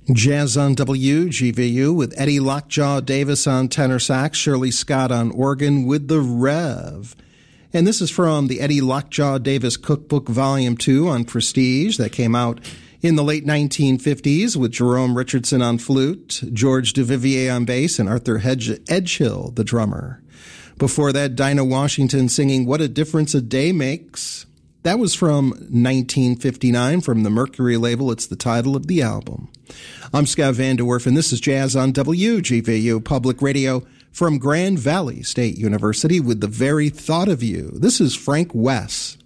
Jazz on WGVU with Eddie Lockjaw Davis on tenor sax, Shirley Scott on organ with the Rev. And this is from the Eddie Lockjaw Davis Cookbook Volume 2 on Prestige that came out in the late 1950s with Jerome Richardson on flute, George Duvivier on bass, and Arthur Edgehill, the drummer. Before that, Dinah Washington singing What a Difference a Day Makes. That was from 1959 from the Mercury label. It's the title of the album. I'm Scott Van de Werf, and this is Jazz on WGVU Public Radio from Grand Valley State University with The Very Thought of You. This is Frank Wess.